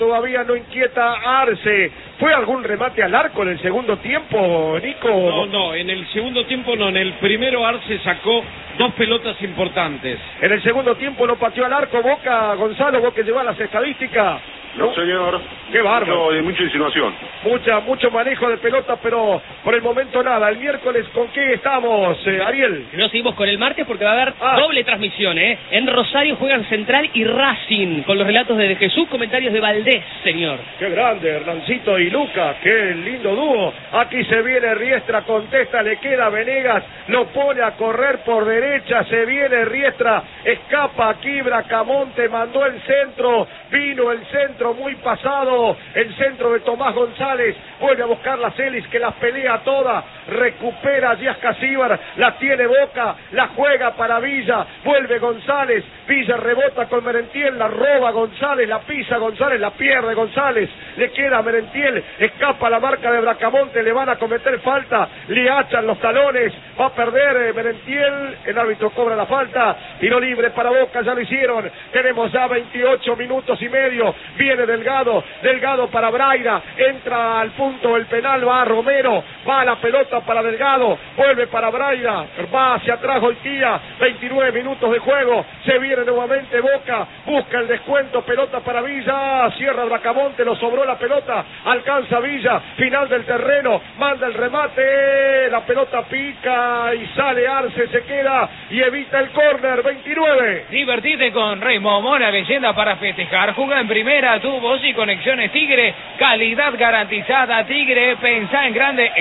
Todavía no inquieta Arce. ¿Fue algún remate al arco en el segundo tiempo, Nico? No, en el segundo tiempo no. En el primero Arce sacó dos pelotas importantes. En el segundo tiempo no pateó al arco Boca, Gonzalo, vos que llevas las estadísticas. No, señor. Qué bárbaro. Mucha insinuación. Mucho manejo de pelota, pero por el momento nada. El miércoles, ¿con qué estamos, Ariel? No seguimos con el martes porque va a haber doble transmisión, ¿eh? En Rosario juegan Central y Racing, con los relatos de Jesús, comentarios de Valdés, señor. Qué grande, Hernancito y Lucas, qué lindo dúo. Aquí se viene Riestra, contesta, le queda Venegas, lo pone a correr por derecha, se viene Riestra, escapa aquí Bracamonte, mandó el centro, vino el centro muy pasado, el centro de Tomás González, vuelve a buscar la Celis que las pelea todas, recupera Díaz Casíbar, la tiene Boca, la juega para Villa, vuelve González, Villa rebota con Merentiel, la roba González, la pisa González, la pierde González, le queda Merentiel, escapa la marca de Bracamonte, le van a cometer falta, le hachan los talones, va a perder Merentiel, el árbitro cobra la falta, tiro libre para Boca, ya lo hicieron, tenemos ya 28 minutos y medio, viene Delgado para Braida, entra al punto el penal, va a Romero, va la pelota para Delgado, vuelve para Braida, va hacia atrás Goitía, 29 minutos de juego, se viene nuevamente Boca, busca el descuento, pelota para Villa, cierra Bracamonte, lo sobró la pelota, alcanza Villa, final del terreno, manda el remate, la pelota pica y sale Arce, se queda y evita el córner, 29. Divertite con Raymond Mora, leyenda para festejar, juega en primera, tu voz y conexiones Tigre, calidad garantizada Tigre, pensá en grande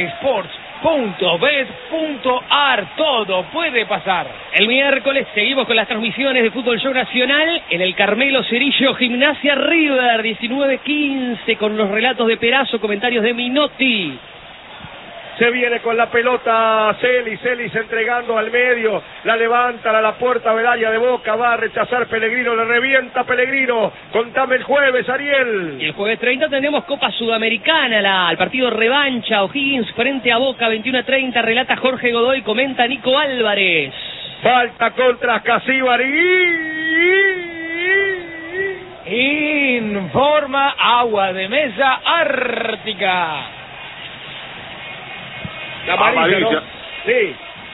sports.bet.ar, todo puede pasar. El miércoles seguimos con las transmisiones de Fútbol Show Nacional en el Carmelo Cerillo, Gimnasia River, 19:15, con los relatos de Perazo, comentarios de Minotti. Se viene con la pelota Celis entregando al medio, la levanta a la puerta Belaya de Boca, va a rechazar Pellegrino, le revienta Pellegrino, contame el jueves, Ariel. Y el jueves 30 tenemos Copa Sudamericana, el partido revancha, O'Higgins frente a Boca, 21:30, relata Jorge Godoy, comenta Nico Álvarez. Falta contra Casíbar Informa Agua de Mesa Ártica. La amarilla, ¿no? Sí.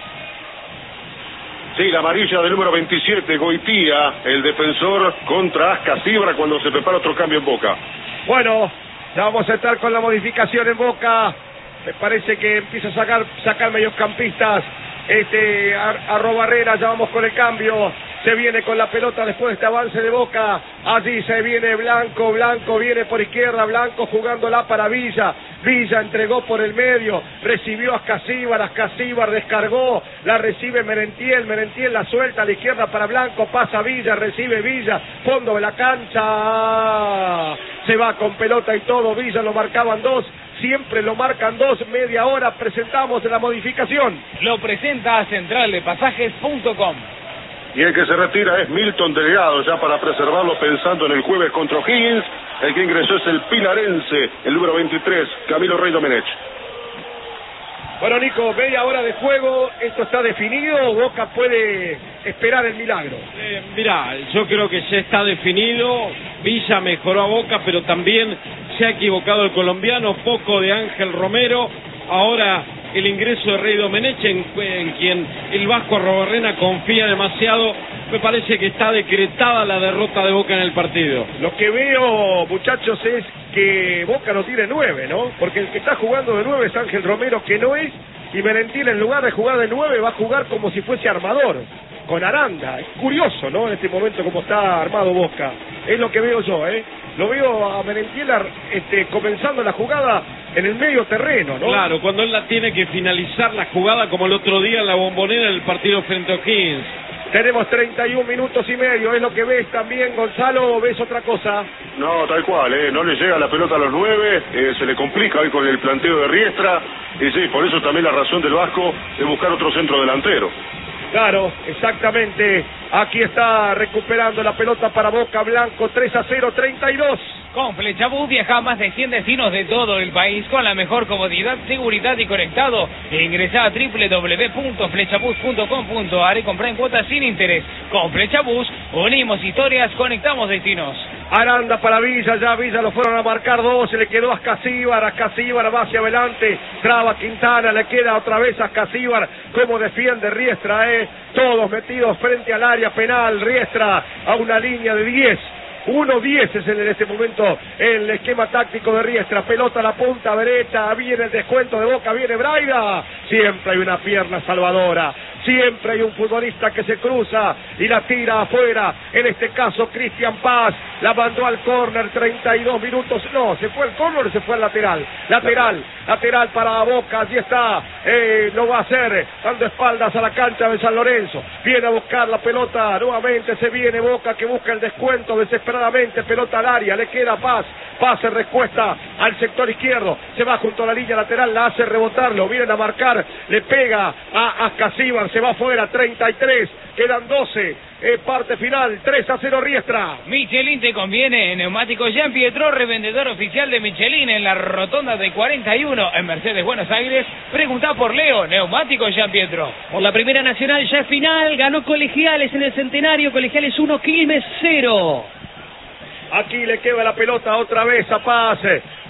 Sí, la amarilla del número 27, Goitía, el defensor contra Ascasibra cuando se prepara otro cambio en Boca. Bueno, ya vamos a estar con la modificación en Boca. Me parece que empieza a sacar mediocampistas. Arrobarrera, ya vamos con el cambio. Se viene con la pelota después de este avance de Boca. Allí se viene Blanco viene por izquierda, Blanco jugándola para Villa. Villa entregó por el medio, recibió a Ascasíbar descargó, la recibe Merentiel la suelta a la izquierda para Blanco, pasa Villa, recibe Villa, fondo de la cancha. Se va con pelota y todo, Villa lo marcaban dos. Siempre lo marcan dos, media hora, presentamos la modificación. Lo presenta a centraldepasajes.com. Y el que se retira es Milton Delgado, ya para preservarlo pensando en el jueves contra O'Higgins. El que ingresó es el pilarense, el número 23, Camilo Rey Domenech. Bueno, Nico, media hora de juego, ¿esto está definido o Boca puede esperar el milagro? Mirá, yo creo que ya está definido. Villa mejoró a Boca, pero también se ha equivocado el colombiano, poco de Ángel Romero. Ahora el ingreso de Rey Domenech, en quien el Vasco Arrobarrena confía demasiado. Me parece que está decretada la derrota de Boca en el partido. Lo que veo, muchachos, es que Boca no tiene 9, ¿no? Porque el que está jugando de 9 es Ángel Romero, que no es, y Merentiel en lugar de jugar de 9 va a jugar como si fuese armador, con Aranda. Es curioso, ¿no? En este momento como está armado Boca. Es lo que veo yo, ¿eh? Lo veo a Merentiel comenzando la jugada en el medio terreno, ¿no? Claro, cuando él la tiene que finalizar la jugada, como el otro día en la Bombonera en el partido frente a O'Higgins. Tenemos 31 minutos y medio, ¿es lo que ves también, Gonzalo, o ves otra cosa? No, tal cual, no le llega la pelota a los 9, se le complica hoy con el planteo de Riestra, y sí, por eso también la razón del Vasco de buscar otro centro delantero. Claro, exactamente, aquí está recuperando la pelota para Boca, Blanco, 3-0, 32. Con Flechabús viaja a más de 100 destinos de todo el país con la mejor comodidad, seguridad y conectado. Ingresa a www.flechabús.com.ar y compra en cuotas sin interés. Con Flechabús unimos historias, conectamos destinos. Aranda para Villa, ya Villa lo fueron a marcar dos, se le quedó a Ascasíbar va hacia adelante, traba Quintana, le queda otra vez a Ascasíbar, como defiende Riestra, todos metidos frente al área penal, Riestra a una línea de 10. 1-10 es en este momento el esquema táctico de Riestra. Pelota a la punta derecha, viene el descuento de Boca, viene Braida. Siempre hay una pierna salvadora. Siempre hay un futbolista que se cruza y la tira afuera. En este caso, Cristian Paz la mandó al córner, 32 minutos. No, se fue al córner, se fue al lateral. Lateral para Boca, allí está. Lo va a hacer, dando espaldas a la cancha de San Lorenzo. Viene a buscar la pelota, nuevamente se viene Boca que busca el descuento desesperadamente. Pelota al área, le queda Paz. Paz en respuesta al sector izquierdo. Se va junto a la línea lateral, la hace rebotar, lo vienen a marcar. Le pega a Ascasíbar, se va afuera, 33, quedan 12, parte final, 3-0 Riestra. Michelin te conviene, Neumáticos Jean Pietro, revendedor oficial de Michelin en la rotonda de 41 en Mercedes, Buenos Aires. Preguntá por Leo, Neumáticos Jean Pietro. Por la Primera Nacional ya es final, ganó Colegiales en el Centenario, Colegiales 1, Quilmes 0. Aquí le queda la pelota otra vez a Paz.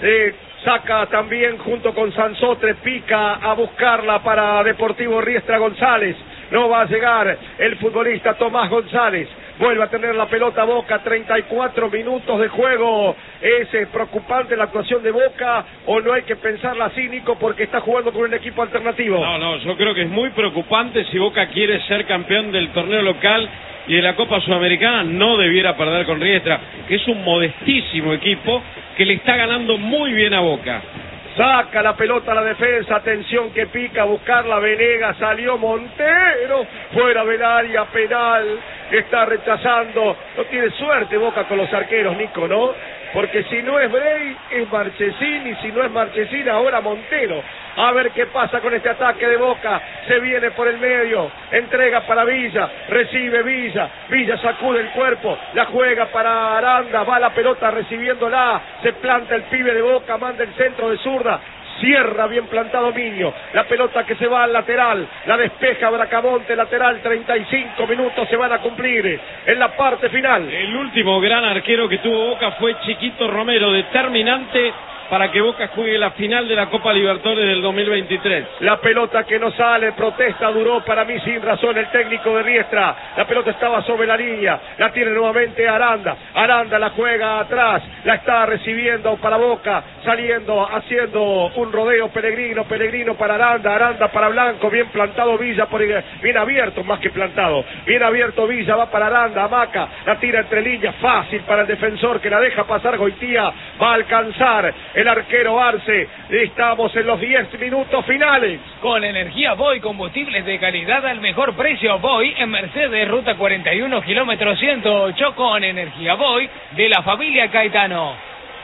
Saca también junto con Sansotre, pica a buscarla para Deportivo Riestra González. No va a llegar el futbolista Tomás González. Vuelve a tener la pelota Boca, 34 minutos de juego. ¿Es preocupante la actuación de Boca o no hay que pensarla así, Nico, porque está jugando con un equipo alternativo? No, yo creo que es muy preocupante. Si Boca quiere ser campeón del torneo local y de la Copa Sudamericana, no debiera perder con Riestra, que es un modestísimo equipo que le está ganando muy bien a Boca. Saca la pelota a la defensa, atención que pica a buscarla Venegas, salió Montero, fuera del área penal, está rechazando, no tiene suerte Boca con los arqueros, Nico, ¿no? Porque si no es Brey, es Marchesín, y si no es Marchesín, ahora Montero. A ver qué pasa con este ataque de Boca. Se viene por el medio, entrega para Villa, recibe Villa sacude el cuerpo, la juega para Aranda, va la pelota recibiéndola, se planta el pibe de Boca, manda el centro de zurda, cierra bien plantado Miño, la pelota que se va al lateral, la despeja Bracamonte, lateral, 35 minutos se van a cumplir en la parte final. El último gran arquero que tuvo Boca fue Chiquito Romero, determinante para que Boca juegue la final de la Copa Libertadores del 2023. La pelota que no sale, protesta, duró para mí sin razón el técnico de Riestra. La pelota estaba sobre la línea, la tiene nuevamente Aranda. Aranda la juega atrás, la está recibiendo para Boca, saliendo, haciendo un rodeo Pellegrino para Aranda para Blanco, bien plantado Villa, bien abierto más que plantado, bien abierto Villa, va para Aranda, Hamaca, la tira entre líneas, fácil para el defensor que la deja pasar Goitía, va a alcanzar el arquero Arce. Estamos en los 10 minutos finales. Con Energía Boy, combustibles de calidad al mejor precio. Boy en Mercedes, ruta 41, kilómetro 108, con Energía Boy de la familia Caetano.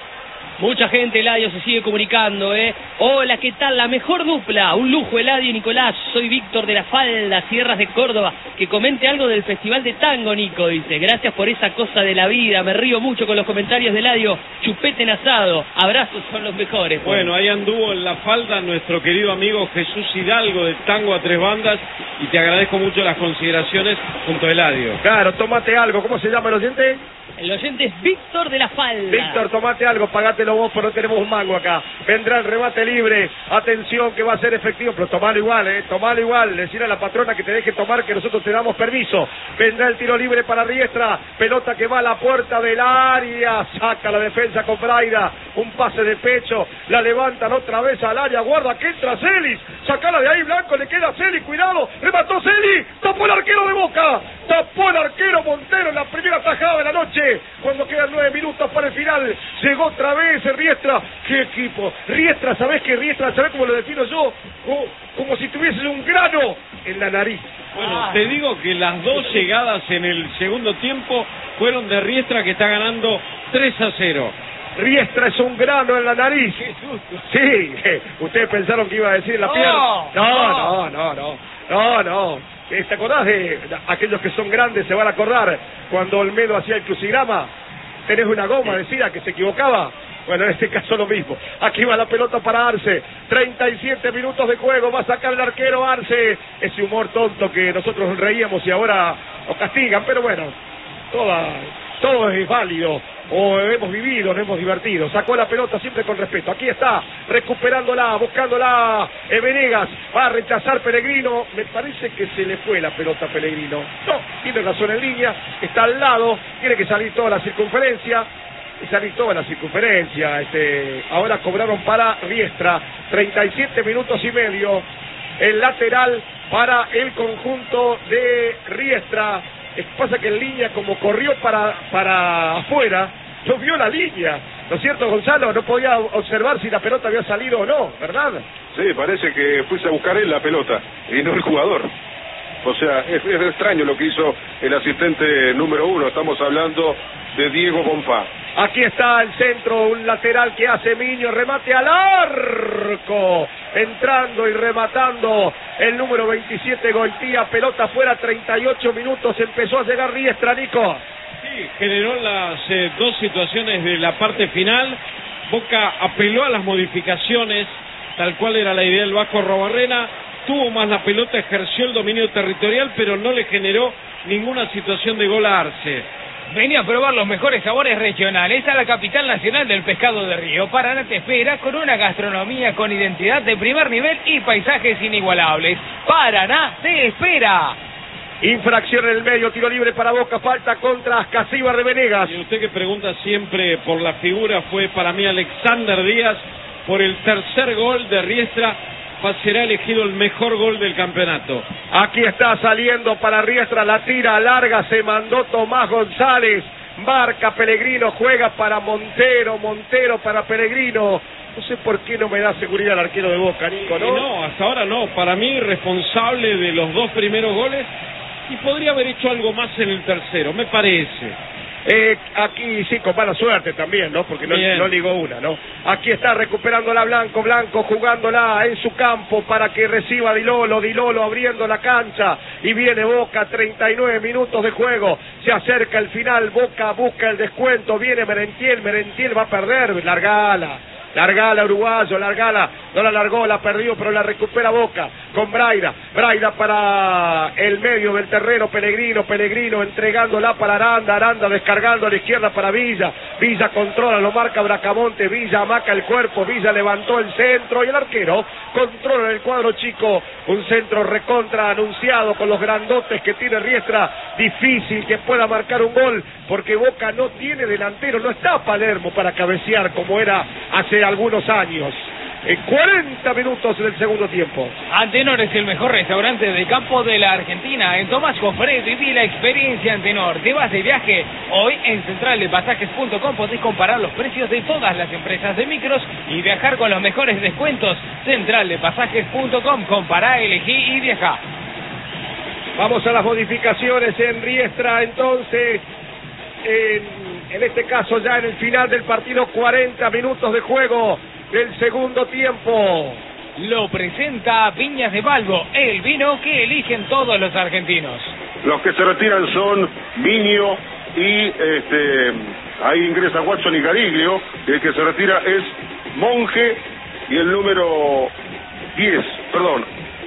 Mucha gente, Eladio, se sigue comunicando, Hola, ¿qué tal? La mejor dupla. Un lujo, Eladio y Nicolás. Soy Víctor de la Falda, Sierras de Córdoba. Que comente algo del Festival de Tango, Nico, dice. Gracias por esa cosa de la vida. Me río mucho con los comentarios de Eladio. Chupete en asado. Abrazos, son los mejores. Bueno, ahí anduvo en la Falda nuestro querido amigo Jesús Hidalgo de Tango a Tres Bandas. Y te agradezco mucho las consideraciones junto a Eladio. Claro, tómate algo. ¿Cómo se llama el oyente? El oyente es Víctor de la Falda. Víctor, tomate algo, pagátelo vos, pero no tenemos un mango acá. Vendrá el remate libre, atención que va a ser efectivo, pero tomalo igual, decirle a la patrona que te deje tomar, que nosotros te damos permiso. Vendrá el tiro libre para Riestra, pelota que va a la puerta del área, saca la defensa con Braida, un pase de pecho, la levantan otra vez al área, guarda que entra Celis, sacala de ahí Blanco, le queda Celis, cuidado, remató Celis, tapó el arquero de Boca, tapó el arquero Montero en la primera tajada de la noche. Cuando quedan 9 minutos para el final, llegó otra vez el Riestra. ¡Qué equipo! Riestra, ¿sabés qué Riestra? ¿Sabés cómo lo defino yo? Como si tuvieses un grano en la nariz. Bueno, te digo que las dos llegadas en el segundo tiempo fueron de Riestra, que está ganando 3-0. Riestra es un grano en la nariz. Sí, ustedes pensaron que iba a decir la pierna. No. ¿Te acordás de aquellos que son grandes? Se van a acordar cuando Olmedo hacía el crucigrama. tenés una goma, decía que se equivocaba. Bueno, en este caso lo mismo. Aquí va la pelota para Arce. 37 minutos de juego. Va a sacar el arquero Arce. Ese humor tonto que nosotros reíamos y ahora nos castigan. Pero bueno, todo es válido. O hemos vivido, nos hemos divertido. Sacó la pelota siempre con respeto. Aquí está, recuperándola, buscándola. Venegas va a rechazar Pellegrino. Me parece que se le fue la pelota a Pellegrino. No, tiene razón en línea. Está al lado. Tiene que salir toda la circunferencia. Y salir toda la circunferencia. Ahora cobraron para Riestra. 37 minutos y medio. El lateral para el conjunto de Riestra. Pasa que en línea, como corrió para afuera, no vio la línea. ¿No es cierto, Gonzalo? No podía observar si la pelota había salido o no, ¿verdad? Sí, parece que fuese a buscar él la pelota y no el jugador. O sea, es extraño lo que hizo el asistente número 1. Estamos hablando de Diego Bonfá. Aquí está el centro, un lateral que hace Miño, remate al arco, entrando y rematando el número 27 Goitía, pelota fuera, 38 minutos, empezó a llegar Riestra, Nico. Sí, generó las dos situaciones de la parte final. Boca apeló a las modificaciones, tal cual era la idea del Vasco Arrobarrena, tuvo más la pelota, ejerció el dominio territorial, pero no le generó ninguna situación de gol a Arce. Venía a probar los mejores sabores regionales a la capital nacional del pescado de río. Paraná te espera con una gastronomía con identidad de primer nivel y paisajes inigualables. Paraná te espera. Infracción en el medio, tiro libre para Boca, falta contra Ascasíbar de Venegas. Y usted que pregunta siempre por la figura, fue para mí Alexander Díaz, por el tercer gol de Riestra. Será elegido el mejor gol del campeonato. Aquí está saliendo para Riestra, la tira larga, se mandó Tomás González, marca Pellegrino, juega para Montero para Pellegrino. No sé por qué no me da seguridad el arquero de Boca, Nico, ¿no? No, hasta ahora no. Para mí, responsable de los dos primeros goles, y podría haber hecho algo más en el tercero, me parece. Aquí sí, con mala suerte también, ¿no? Porque no ligó una, ¿no? Aquí está recuperándola Blanco jugándola en su campo para que reciba Di Lolo abriendo la cancha y viene Boca, 39 minutos de juego, se acerca el final, Boca busca el descuento, viene Merentiel va a perder, largala uruguayo, no la largó, la perdió, pero la recupera Boca con Braida para el medio del terreno, Pellegrino entregándola para Aranda descargando a la izquierda para Villa controla, lo marca Bracamonte, Villa amaca el cuerpo, Villa levantó el centro y el arquero controla el cuadro chico, un centro recontra anunciado con los grandotes que tiene Riestra, difícil que pueda marcar un gol, porque Boca no tiene delantero, no está Palermo para cabecear como era hace algunos años. 40 minutos del segundo tiempo. Antenor es el mejor restaurante de campo de la Argentina. En Tomás Cofré viví la experiencia Antenor. ¿Te vas de viaje? Hoy en centraldepasajes.com podés comparar los precios de todas las empresas de micros y viajar con los mejores descuentos. Centraldepasajes.com, compará, elegí y viajá. Vamos a las modificaciones en Riestra, entonces, en este caso ya en el final del partido, 40 minutos de juego del segundo tiempo. Lo presenta Viñas de Balbo, el vino que eligen todos los argentinos. Los que se retiran son Miño y ahí ingresa Watson y Gariglio. El que se retira es Monje y el número 10, perdón,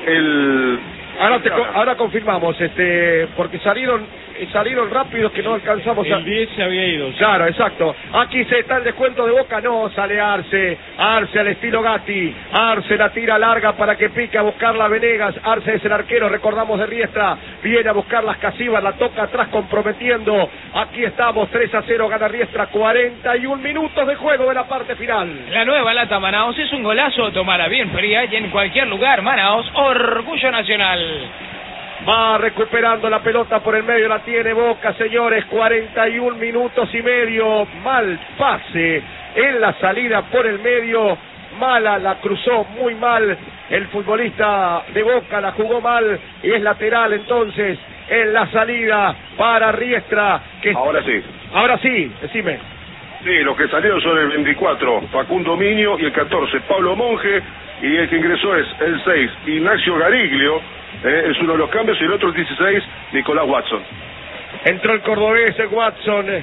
Ahora confirmamos, porque salieron rápidos que no alcanzamos El 10 se había ido. Claro, exacto. Aquí se está el descuento de Boca, no, sale Arce al estilo Gatti, Arce la tira larga para que pique a buscarla Venegas, Arce es el arquero, recordamos de Riestra, viene a buscar las Casivas, la toca atrás comprometiendo, aquí estamos, 3-0 gana Riestra, 41 minutos de juego de la parte final. La nueva lata Manaos es un golazo, tomala bien fría y en cualquier lugar. Manaos, orgullo nacional. Va recuperando la pelota por el medio, la tiene Boca, señores, 41 minutos y medio, mal pase en la salida por el medio, mala, la cruzó muy mal el futbolista de Boca, la jugó mal y es lateral entonces en la salida para Riestra. Ahora sí, decime. Sí, los que salieron son el 24, Facundo Miño, y el 14, Pablo Monje, y el que ingresó es el 6, Ignacio Gariglio, es uno de los cambios, y el otro, el 16, Nicolás Watson. Entró el cordobés Watson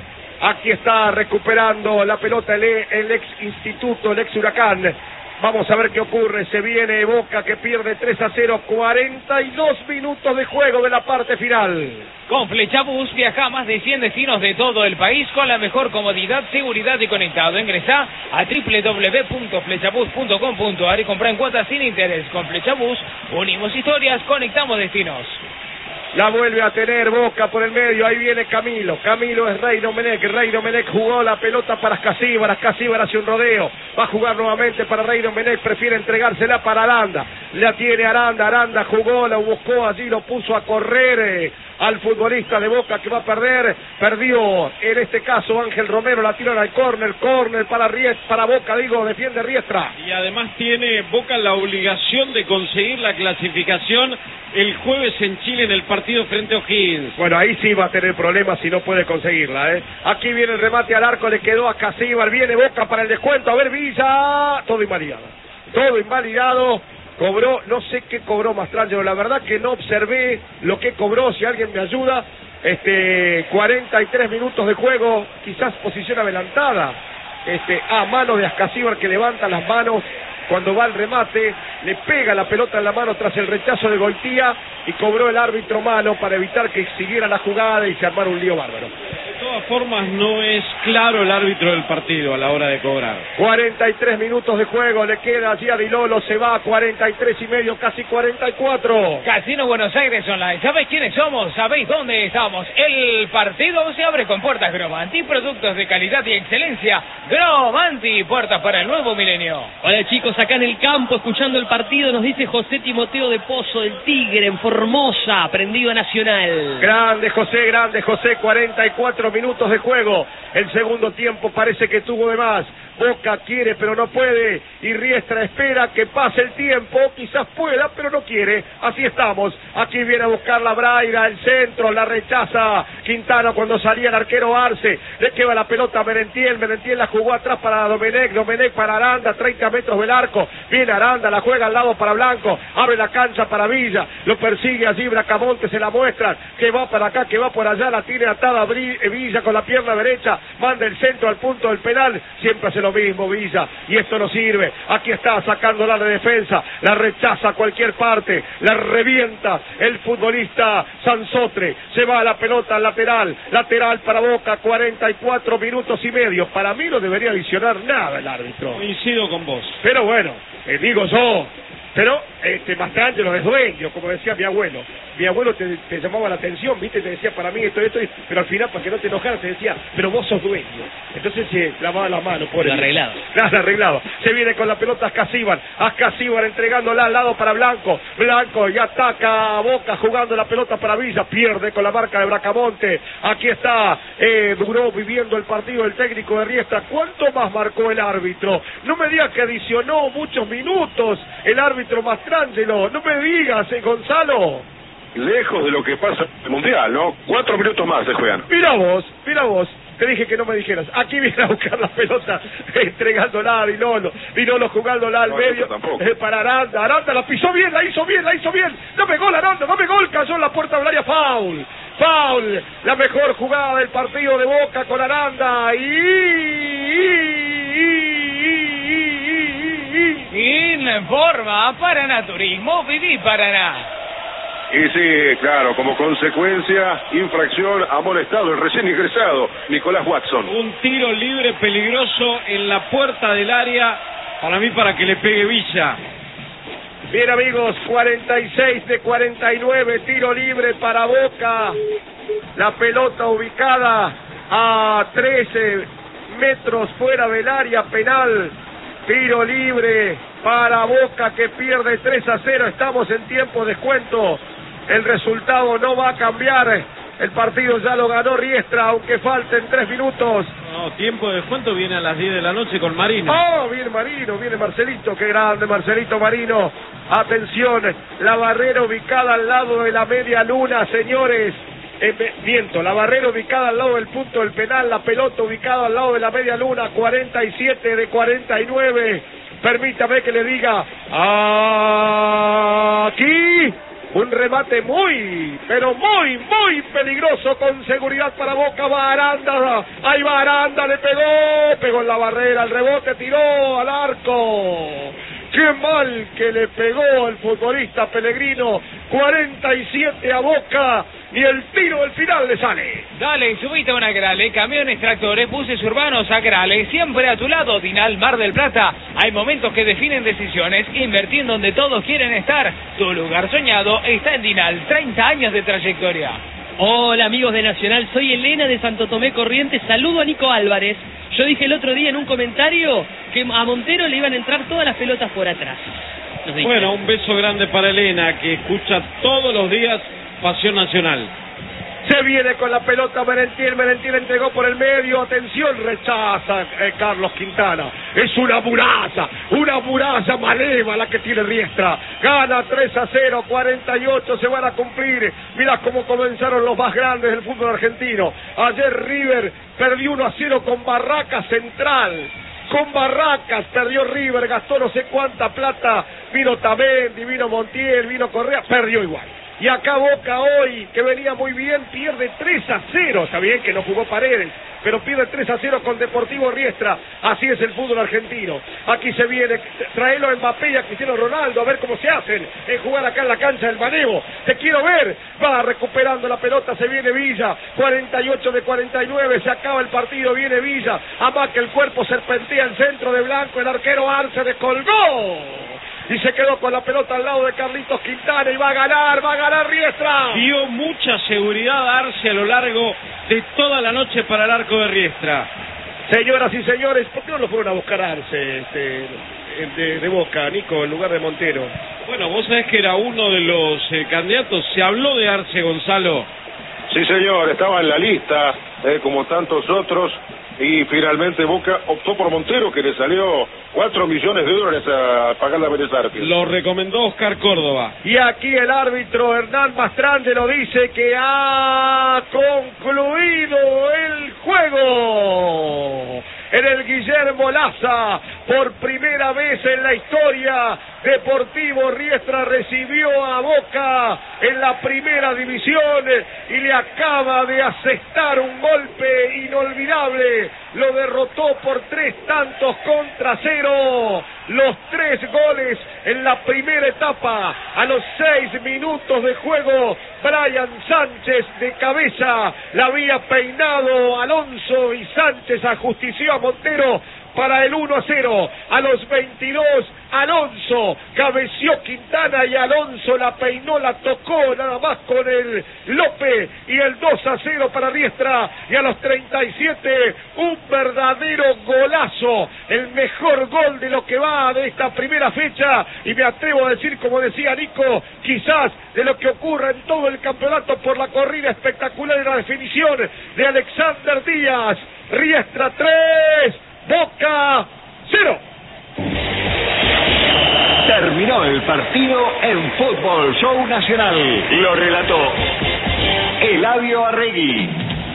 Aquí está recuperando la pelota el ex Instituto, el ex Huracán. Vamos a ver qué ocurre. Se viene Boca que pierde 3-0, 42 minutos de juego de la parte final. Con Flechabús viaja a más de 100 destinos de todo el país con la mejor comodidad, seguridad y conectado. Ingresá a www.flechabús.com.ar y comprá en cuotas sin interés. Con Flechabús unimos historias, conectamos destinos. La vuelve a tener Boca por el medio, ahí viene Camilo es Rey Domenech jugó la pelota para Ascasíbar hace un rodeo, va a jugar nuevamente para Rey Domenech, prefiere entregársela para Aranda, la tiene Aranda jugó, la buscó allí, lo puso a correr al futbolista de Boca que va a perder, perdió en este caso Ángel Romero, la tiran al córner para Boca, defiende Riestra. Y además tiene Boca la obligación de conseguir la clasificación el jueves en Chile en el partido frente a O'Higgins. Bueno, ahí sí va a tener problemas si no puede conseguirla, Aquí viene el remate al arco, le quedó a Casíbar, viene Boca para el descuento, a ver Villa, todo invalidado. Cobró, no sé qué cobró Mastrangelo, la verdad que no observé lo que cobró, si alguien me ayuda. 43 minutos de juego, quizás posición adelantada. A mano de Ascasíbar que levanta las manos cuando va al remate, le pega la pelota en la mano tras el rechazo de Goitía y cobró el árbitro mano para evitar que siguiera la jugada y se armara un lío bárbaro. De todas formas no es claro el árbitro del partido a la hora de cobrar. 43 minutos de juego, le queda allí a Di Lolo, se va a 43 y medio, casi 44. Casino Buenos Aires Online, ¿sabéis quiénes somos? ¿Sabéis dónde estamos? El partido se abre con puertas Gromanti, productos de calidad y excelencia. Gromanti, puertas para el nuevo milenio. Hola chicos, acá en el campo escuchando el partido nos dice José Timoteo de Pozo del Tigre en Formosa, prendido a Nacional. Grande José, 44 minutos de juego. El segundo tiempo parece que tuvo de más. Boca quiere pero no puede y Riestra espera que pase el tiempo, quizás pueda pero no quiere. Así estamos, aquí viene a buscar la Braida, el centro, la rechaza Quintana cuando salía el arquero Arce, le queda la pelota a Merentiel la jugó atrás para Domenech para Aranda, 30 metros del arco, viene Aranda, la juega al lado para Blanco, abre la cancha para Villa, lo persigue allí Bracamonte, se la muestran, que va para acá, que va por allá, la tiene atada Villa con la pierna derecha, manda el centro al punto del penal, siempre hace lo mismo Villa, y esto no sirve. Aquí está sacándola de defensa, la rechaza a cualquier parte, la revienta el futbolista Sansotre, se va a la pelota al lateral para Boca, 44 minutos y medio. Para mí no debería visionar nada el árbitro. Coincido con vos. Pero bueno, digo yo. Pero Mastrangelo es dueño, como decía mi abuelo. Mi abuelo te llamaba la atención, ¿viste? Te decía para mí esto, pero al final, para que no te enojaras, te decía, pero vos sos dueño. Entonces se lavaba la mano, pobre. Lo arreglaba. Nada arreglado. Se viene con la pelota Ascasíbar entregándola al lado para Blanco y ataca a Boca jugando la pelota para Villa, pierde con la marca de Bracamonte. Aquí está, duró viviendo el partido el técnico de Riestra. ¿Cuánto más marcó el árbitro? No me digas que adicionó muchos minutos el árbitro Mastrangelo, no me digas, Gonzalo. Lejos de lo que pasa en el Mundial, ¿no? 4 minutos más se juegan. Mira vos, te dije que no me dijeras. Aquí viene a buscar la pelota, entregándola a Di Lolo jugándola al medio, para Aranda la pisó bien, la hizo bien, dame gol Aranda, cayó en la puerta del área, foul, la mejor jugada del partido de Boca con Aranda, Informa Paraná Turismo, viví Paraná. Y sí, claro, como consecuencia, infracción, ha molestado el recién ingresado Nicolás Watson. Un tiro libre peligroso en la puerta del área, para mí para que le pegue Villa. Bien amigos, 46 de 49, tiro libre para Boca. La pelota ubicada a 13 metros fuera del área penal. Tiro libre para Boca que pierde 3-0. Estamos en tiempo de descuento. El resultado no va a cambiar. El partido ya lo ganó Riestra, aunque falten 3 minutos. No, tiempo de descuento viene a las 10 de la noche con Marino. Oh, viene Marino, viene Marcelito, qué grande Marcelito Marino. Atención, la barrera ubicada al lado de la media luna, señores. La barrera ubicada al lado del punto del penal, la pelota ubicada al lado de la media luna, 47 de 49. Permítame que le diga, aquí Un remate muy, pero muy, muy peligroso, con seguridad para Boca. Va Aranda, ahí va Aranda, le pegó en la barrera, el rebote, tiró al arco. Qué mal que le pegó el futbolista Pellegrino. 47 a Boca y el tiro del final le sale. Dale, subite a una Grale, camiones, tractores, buses urbanos a Grale, siempre a tu lado. Dinal Mar del Plata. Hay momentos que definen decisiones. Invertir en donde todos quieren estar. Tu lugar soñado está en Dinal. 30 años de trayectoria. Hola amigos de Nacional, soy Elena de Santo Tomé Corrientes. Saludo a Nico Álvarez. Yo dije el otro día en un comentario que a Montero le iban a entrar todas las pelotas por atrás. Bueno, un beso grande para Elena, que escucha todos los días Pasión Nacional. Se viene con la pelota Merentiel entregó por el medio, atención, rechaza Carlos Quintana. Es una buraza maleva la que tiene Riestra. Gana 3-0, 48 se van a cumplir. Mira cómo comenzaron los más grandes del fútbol argentino. Ayer River perdió 1-0 con Barracas Central. Con Barracas perdió River, gastó no sé cuánta plata. Vino Tamendi, vino Montiel, vino Correa, perdió igual. Y acá Boca hoy, que venía muy bien, pierde 3-0. Está bien que no jugó Paredes, pero pierde 3-0 con Deportivo Riestra. Así es el fútbol argentino. Aquí se viene, traelo a Mbappé y a Cristiano Ronaldo, a ver cómo se hacen en jugar acá en la cancha del Manevo. Te quiero ver. Va recuperando la pelota, se viene Villa. 48 de 49, se acaba el partido, viene Villa. Amaca el cuerpo, serpentea el centro de Blanco, el arquero Arce descolgó. Y se quedó con la pelota al lado de Carlitos Quintana y va a ganar Riestra. Dio mucha seguridad a Arce a lo largo de toda la noche para el arco de Riestra. Señoras y señores, ¿por qué no lo fueron a buscar a Arce de Boca, Nico, en lugar de Montero? Bueno, vos sabés que era uno de los candidatos, se habló de Arce, Gonzalo. Sí, señor, estaba en la lista, como tantos otros, y finalmente Boca optó por Montero, que le salió $4 millones a pagar la Vélez Arfield. Lo recomendó Oscar Córdoba. Y aquí el árbitro Hernán Mastrangelo dice que ha concluido el juego. En el Guillermo Laza, por primera vez en la historia, Deportivo Riestra recibió a Boca en la primera división y le acaba de asestar un golpe inolvidable. Lo derrotó por 3-0. Los 3 goles en la primera etapa. A los 6 minutos de juego, Brian Sánchez de cabeza la había peinado Alonso y Sánchez ajustició a Montero para el 1-0. A los 22, Alonso cabeció Quintana y Alonso la peinó, la tocó nada más con el López y el 2-0 para Riestra. Y a los 37, un verdadero golazo, el mejor gol de lo que va de esta primera fecha, y me atrevo a decir, como decía Nico, quizás de lo que ocurra en todo el campeonato por la corrida espectacular y la definición de Alexander Díaz. Riestra 3, Boca 0. Terminó el partido en Fútbol Show Nacional. Lo relató Eladio Arregui.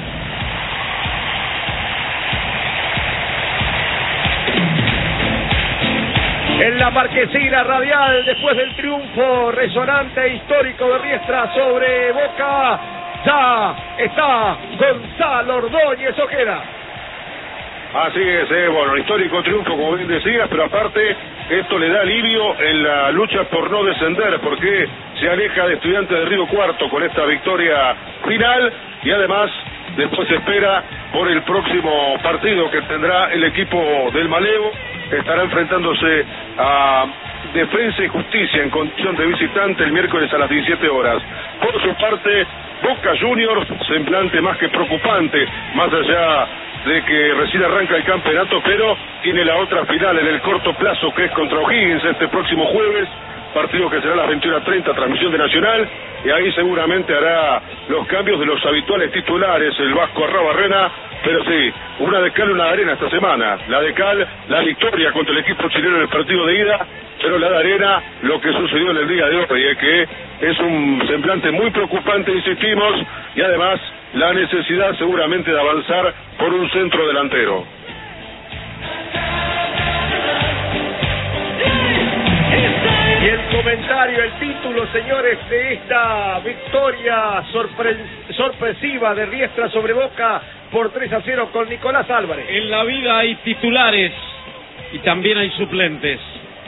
En la marquesina radial, después del triunfo resonante e histórico de Riestra sobre Boca, ya está Gonzalo Ordóñez Ojeda. Así es, bueno, histórico triunfo, como bien decías, pero aparte esto le da alivio en la lucha por no descender, porque se aleja de Estudiantes de Río Cuarto con esta victoria final, y además después se espera por el próximo partido que tendrá el equipo del Malevo. Estará enfrentándose a Defensa y Justicia en condición de visitante el miércoles a las 17 horas. Por su parte, Boca Juniors, semblante más que preocupante, más allá de que recién arranca el campeonato, pero tiene la otra final en el corto plazo, que es contra O'Higgins este próximo jueves, partido que será a las 21:30, transmisión de Nacional, y ahí seguramente hará los cambios de los habituales titulares, el Vasco Arrabarrena, pero sí, una de cal y una de arena esta semana. La de cal, la victoria contra el equipo chileno en el partido de ida, pero la de arena, lo que sucedió en el día de hoy, que es un semblante muy preocupante, insistimos, y además la necesidad seguramente de avanzar por un centro delantero. Y el comentario, el título, señores, de esta victoria sorpresiva de Riestra sobre Boca por 3-0 con Nicolás Álvarez. En la vida hay titulares y también hay suplentes.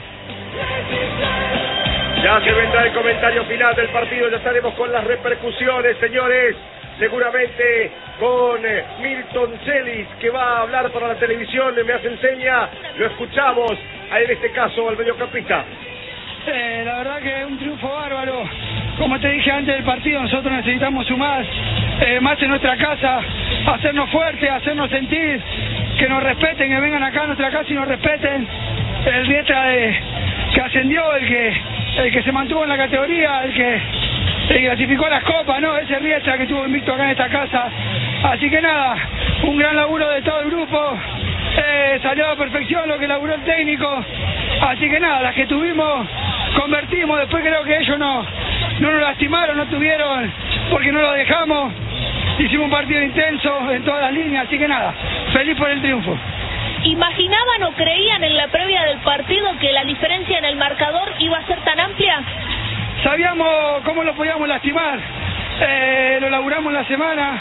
Ya se vendrá el comentario final del partido, ya estaremos con las repercusiones, señores, seguramente con Milton Celis, que va a hablar para la televisión, me hace enseña, lo escuchamos, en este caso al mediocampista. La verdad que es un triunfo bárbaro. Como te dije antes del partido, nosotros necesitamos sumar más en nuestra casa, hacernos fuertes, hacernos sentir, que nos respeten, que vengan acá a nuestra casa y nos respeten. El Riestra que ascendió, el que se mantuvo en la categoría, el que clasificó las copas, ¿no? Ese Riestra que estuvo invicto acá en esta casa. Así que nada, un gran laburo de todo el grupo. Salió a la perfección lo que laburó el técnico. Así que nada, las que tuvimos, convertimos. Después creo que ellos no nos lastimaron, no tuvieron, porque no lo dejamos. Hicimos un partido intenso en todas las líneas. Así que nada, feliz por el triunfo. ¿Imaginaban o creían en la previa del partido que la diferencia en el marcador iba a ser tan amplia? Sabíamos cómo lo podíamos lastimar. Lo laburamos la semana.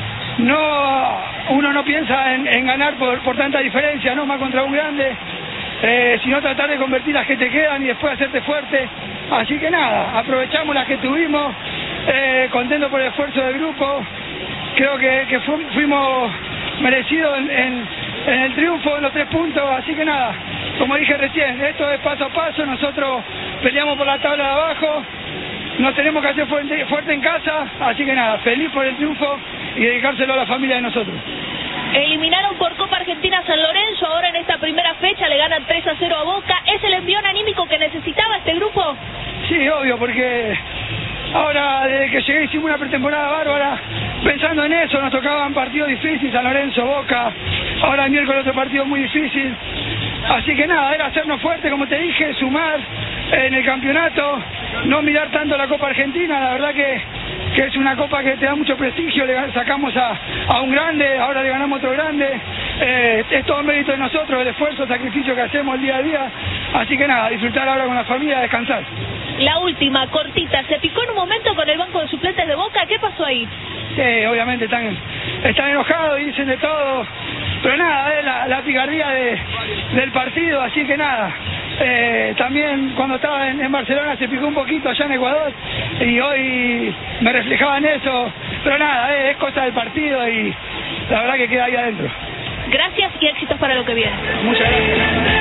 Uno no piensa en ganar por tanta diferencia, no más contra un grande, sino tratar de convertir las que te quedan y después hacerte fuerte. Así que nada, aprovechamos las que tuvimos, contento por el esfuerzo del grupo. Creo que fuimos merecidos en el triunfo, en los 3 puntos. Así que nada, como dije recién, esto es paso a paso. Nosotros peleamos por la tabla de abajo, nos tenemos que hacer fuerte en casa. Así que nada, feliz por el triunfo y dedicárselo a la familia de nosotros. Eliminaron por Copa Argentina a San Lorenzo, ahora en esta primera fecha le ganan 3-0 a Boca. ¿Es el envión anímico que necesitaba este grupo? Sí, obvio, porque ahora desde que llegué hicimos una pretemporada bárbara, pensando en eso. Nos tocaban partidos difíciles, San Lorenzo, Boca, ahora el miércoles otro partido muy difícil. Así que nada, era hacernos fuertes, como te dije, sumar en el campeonato, no mirar tanto la Copa Argentina. La verdad que es una copa que te da mucho prestigio. Le sacamos a un grande, ahora le ganamos a otro grande. Es todo mérito de nosotros, el esfuerzo, el sacrificio que hacemos el día a día. Así que nada, disfrutar ahora con la familia, descansar. La última, cortita, se picó en un momento con el banco de suplentes de Boca, ¿qué pasó ahí? Sí, obviamente están enojados y dicen de todo, pero nada, es la picardía del partido. Así que nada, también cuando estaba en Barcelona se picó un poquito allá en Ecuador y hoy me reflejaba en eso, pero nada, es cosa del partido y la verdad que queda ahí adentro. Gracias y éxitos para lo que viene. Muchas gracias.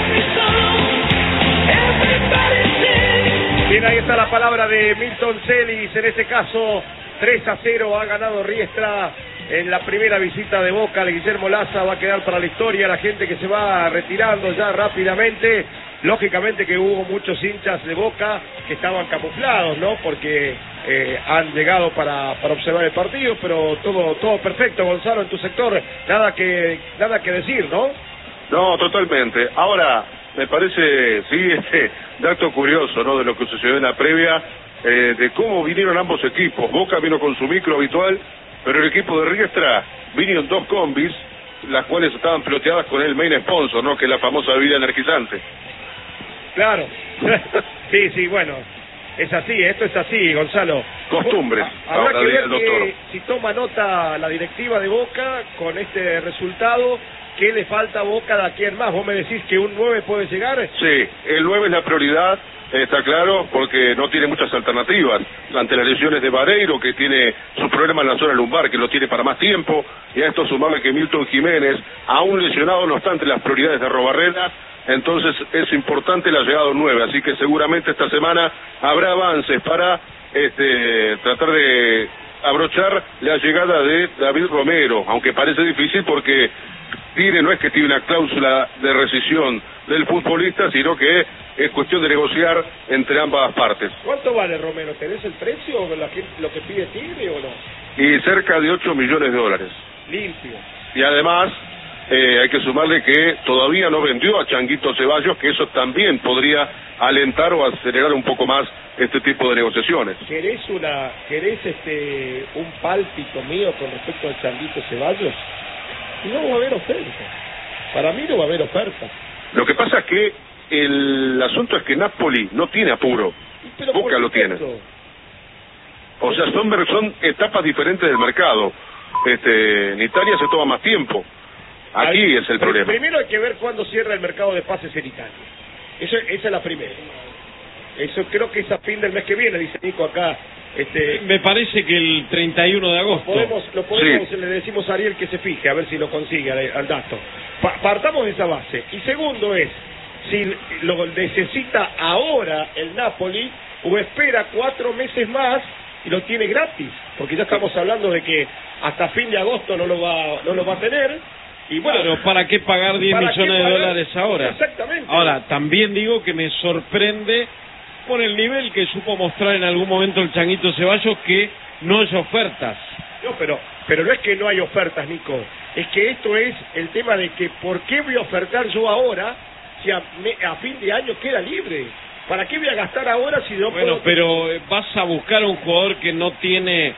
Bien, ahí está la palabra de Milton Celis. En este caso, 3-0 ha ganado Riestra en la primera visita de Boca. El Guillermo Laza va a quedar para la historia. La gente que se va retirando ya rápidamente. Lógicamente que hubo muchos hinchas de Boca que estaban camuflados, ¿no? Porque han llegado para observar el partido, pero todo perfecto, Gonzalo, en tu sector. Nada que decir, ¿no? No, totalmente. Ahora, me parece, sí, dato curioso, ¿no? De lo que sucedió en la previa, de cómo vinieron ambos equipos. Boca vino con su micro habitual, pero el equipo de Riestra vino en 2 combis, las cuales estaban piloteadas con el main sponsor, ¿no? Que es la famosa bebida energizante. Claro. Sí, bueno, es así, esto es así, Gonzalo. Costumbres, Habrá que ver el doctor. si toma nota la directiva de Boca con este resultado. ¿Qué le falta a Boca de aquí en más? ¿Vos me decís que un 9 puede llegar? Sí, el 9 es la prioridad, está claro, porque no tiene muchas alternativas ante las lesiones de Vareiro, que tiene su problema en la zona lumbar, que lo tiene para más tiempo, y a esto sumarle que Milton Jiménez, aún lesionado, no está entre las prioridades de Arrobarrena. Entonces es importante la llegada de un 9, así que seguramente esta semana habrá avances para tratar de abrochar la llegada de David Romero, aunque parece difícil porque no es que tiene una cláusula de rescisión del futbolista, sino que es cuestión de negociar entre ambas partes. ¿Cuánto vale Romero? ¿Tenés el precio o lo que pide Tigre o no? Y cerca de 8 millones de dólares. Limpio. Y además hay que sumarle que todavía no vendió a Changuito Ceballos, que eso también podría alentar o acelerar un poco más este tipo de negociaciones. ¿Querés un pálpito mío con respecto al Changuito Ceballos? No va a haber oferta. Para mí no va a haber oferta. Lo que pasa es que el asunto es que Napoli no tiene apuro. Pero Boca lo tiene. O sea, son etapas diferentes del mercado. En Italia se toma más tiempo. Aquí es el problema. Primero hay que ver cuándo cierra el mercado de pases en Italia. Esa es la primera. Eso creo que es a fin del mes que viene, dice Nico acá. Me parece que el 31 de agosto. Lo podemos Sí. Le decimos a Ariel que se fije, a ver si lo consigue al dato. Partamos de esa base. Y segundo es, si lo necesita ahora el Napoli o espera 4 meses más y lo tiene gratis, porque ya estamos hablando de que hasta fin de agosto no lo va a tener. Y bueno, Claro, ¿para qué pagar 10 ¿para millones qué de pagar? dólares ahora? Exactamente. Ahora, también digo que me sorprende por el nivel que supo mostrar en algún momento el Changuito Ceballos, que no hay ofertas. No, pero no es que no hay ofertas, Nico. Es que esto es el tema de que ¿por qué voy a ofertar yo ahora si a fin de año queda libre? ¿Para qué voy a gastar ahora si no Bueno, puedo? pero vas a buscar a un jugador que no tiene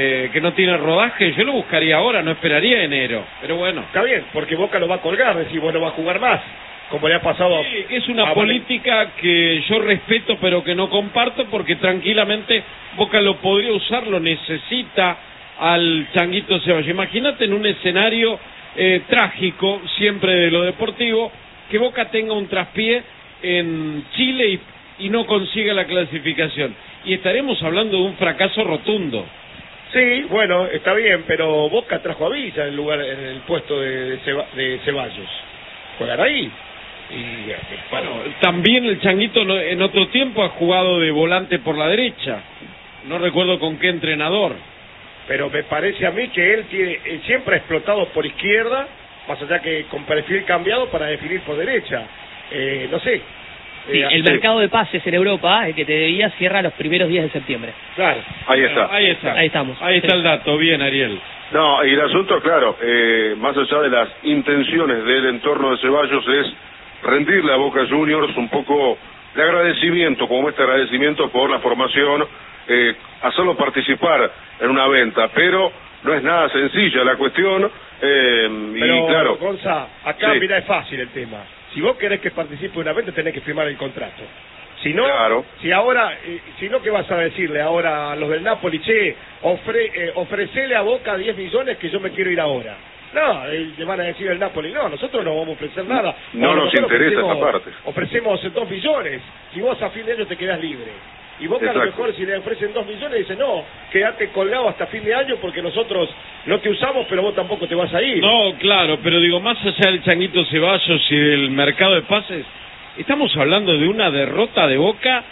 rodaje. Yo lo buscaría ahora, no esperaría enero. Pero bueno. Está bien, porque Boca lo va a colgar, decir, bueno, va a jugar más, como le ha pasado. Sí, es una a política que yo respeto pero que no comparto, porque tranquilamente Boca lo podría usar, lo necesita al Changuito Ceballos. Imagínate en un escenario trágico, siempre de lo deportivo, que Boca tenga un traspié en Chile y no consiga la clasificación. Y estaremos hablando de un fracaso rotundo. Sí, bueno, está bien, pero Boca trajo a Villa en el puesto de Ceballos. Juegan ahí. Y Bueno, también el Changuito en otro tiempo ha jugado de volante por la derecha. No recuerdo con qué entrenador. pero me parece a mí que él siempre ha explotado por izquierda, más allá que con perfil cambiado para definir por derecha. No sé. Sí, el mercado de pases en Europa, el que te debía, cierra los primeros días de septiembre. Claro. Ahí está. Ahí está. Ahí estamos. Ahí está el dato. Bien, Ariel. No, y el asunto, claro, más allá de las intenciones del entorno de Ceballos, es rendirle a Boca Juniors un poco de agradecimiento, como este agradecimiento por la formación, hacerlo participar en una venta, pero no es nada sencilla la cuestión, Pero, y claro. Gonza, acá Sí. mira, es fácil el tema. Si vos querés que participe en una venta, tenés que firmar el contrato. Si no, Claro. si no, ¿qué vas a decirle ahora a los del Napoli? Che, ofrecele a Boca 10 millones que yo me quiero ir ahora. No, le van a decir al Napoli, no, nosotros no vamos a ofrecer nada. No nos nosotros interesa esa parte. Ofrecemos 2 millones, si vos a fin de año te quedás libre. Y Boca a lo Exacto. mejor si le ofrecen 2 millones dice, no, quédate colgado hasta fin de año porque nosotros no te usamos, pero vos tampoco te vas a ir. No, claro, pero digo, más allá del Changuito Ceballos y del mercado de pases, estamos hablando de una derrota de Boca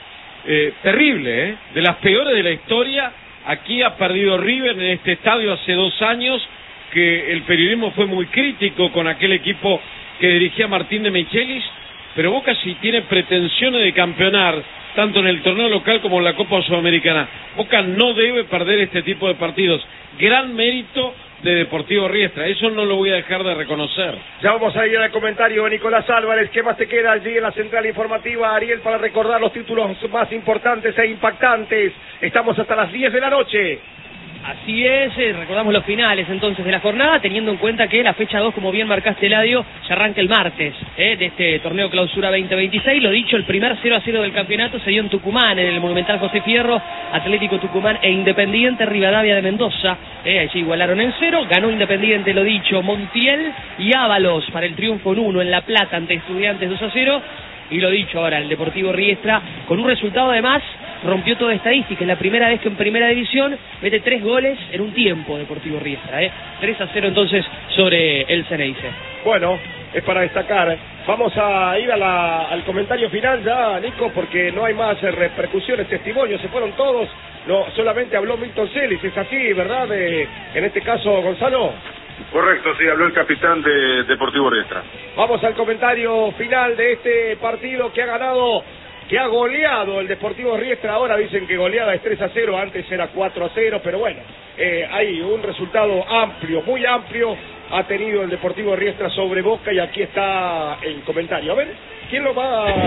terrible, de las peores de la historia. Aquí ha perdido River en este estadio hace 2 años, que el periodismo fue muy crítico con aquel equipo que dirigía Martín de Michelis, pero Boca si tiene pretensiones de campeonar, tanto en el torneo local como en la Copa Sudamericana. Boca no debe perder este tipo de partidos. Gran mérito de Deportivo Riestra, eso no lo voy a dejar de reconocer. Ya vamos a ir al comentario de Nicolás Álvarez. ¿Qué más te queda allí en la central informativa, Ariel, para recordar los títulos más importantes e impactantes? Estamos hasta las 10 de la noche. Así es, recordamos los finales entonces de la jornada, teniendo en cuenta que la fecha 2, como bien marcaste, Eladio, ya arranca el martes de este torneo clausura 2026. Lo dicho, el primer 0-0 del campeonato se dio en Tucumán, en el Monumental José Fierro. Atlético Tucumán e Independiente Rivadavia de Mendoza, allí igualaron en 0, ganó Independiente, lo dicho, Montiel y Ábalos para el triunfo en 1 en La Plata ante Estudiantes 2-0. Y lo dicho ahora, el Deportivo Riestra, con un resultado además, rompió toda estadística. Es la primera vez que en primera división mete 3 goles en un tiempo Deportivo Riestra. 3-0 entonces sobre el Ceneice. Bueno, es para destacar. Vamos a ir al comentario final ya, Nico, porque no hay más repercusiones, testimonios, se fueron todos. No, solamente habló Milton Celis, es así, ¿verdad? En este caso, Gonzalo. Correcto, sí, habló el capitán de Deportivo Riestra. Vamos al comentario final de este partido que ha ganado, que ha goleado el Deportivo Riestra. Ahora dicen que goleada es 3-0, antes era 4-0, pero bueno, hay un resultado amplio, muy amplio, ha tenido el Deportivo Riestra sobre Boca, y aquí está el comentario. A ver, ¿quién lo va a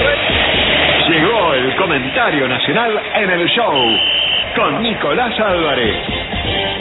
traer? Llegó el comentario nacional en el show con Nicolás Álvarez.